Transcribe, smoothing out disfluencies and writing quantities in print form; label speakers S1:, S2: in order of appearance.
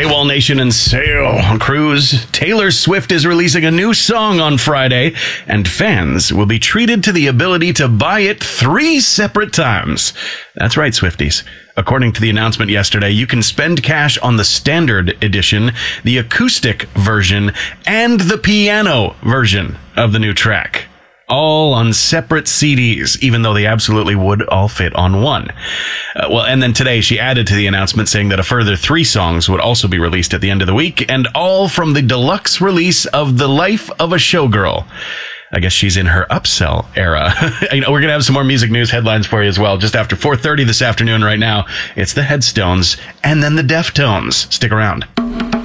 S1: AWOL Nation and Sail Cruise. Taylor Swift is releasing a new song on Friday, and fans will be treated to the ability to buy it 3 separate times. That's right, Swifties. According to the announcement yesterday, you can spend cash on the standard edition, the acoustic version, and the piano version of the new track. All on separate CDs, even though they absolutely would all fit on one. And then today she added to the announcement saying that a further 3 songs would also be released at the end of the week, and all from the deluxe release of The Life of a Showgirl. I guess she's in her upsell era. We're going to have some more music news headlines for you as well, just after 4:30 this afternoon. Right now, it's the Headstones and then the Deftones. Stick around.